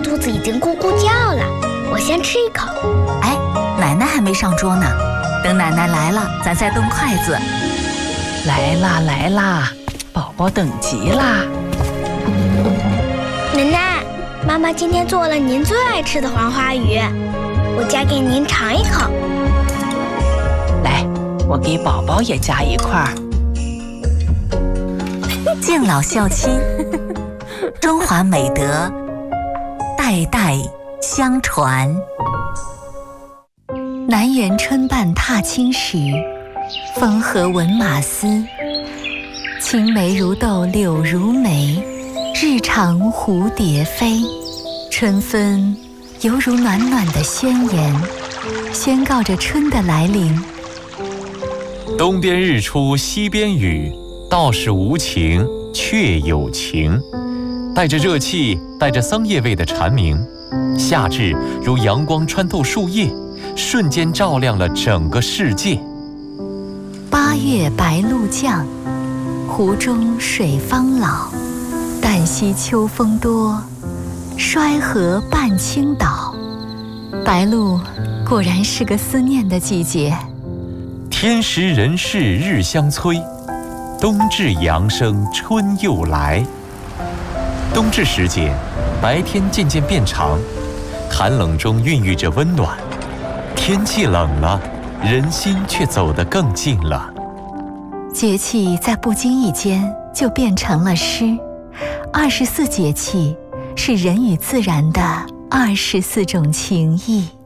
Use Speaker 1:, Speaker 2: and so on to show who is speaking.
Speaker 1: 肚子已经咕咕叫了，我先吃一口。
Speaker 2: 哎，奶奶还没上桌呢，等奶奶来了，咱再动筷子。
Speaker 3: 来啦来啦，宝宝等急啦！
Speaker 1: 奶奶，妈妈今天做了您最爱吃的黄花鱼，我夹给您尝一口。
Speaker 3: 来，我给宝宝也夹一块。
Speaker 2: 敬老孝亲，中华美德代代相传。南园春半踏青时，风和闻马嘶。青梅如豆柳如眉，日长蝴蝶飞。春分犹如暖暖的宣言，宣告着春的来临。
Speaker 4: 东边日出西边雨，道是无晴却有晴。带着热气，带着桑叶味的蝉鸣，夏至如阳光穿透树叶，瞬间照亮了整个世界。
Speaker 2: 八月白露降，湖中水方老。旦夕秋风多，衰河半倾倒。白露果然是个思念的季节。
Speaker 4: 天时人事日相催，冬至阳生春又来。冬至时节，白天渐渐变长，寒冷中孕育着温暖。天气冷了，人心却走得更近了。
Speaker 2: 节气在不经意间就变成了诗。24节气是人与自然的24种情谊。